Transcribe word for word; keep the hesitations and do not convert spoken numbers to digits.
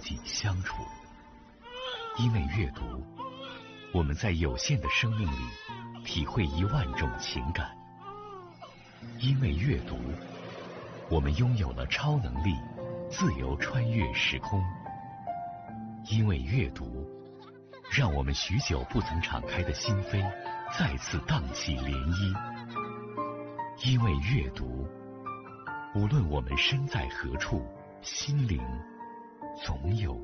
己相处。因为阅读，我们在有限的生命里体会一万种情感。因为阅读，我们拥有了超能力，自由穿越时空。因为阅读，让我们许久不曾敞开的心扉再次荡起涟漪。因为阅读，无论我们身在何处，心灵总有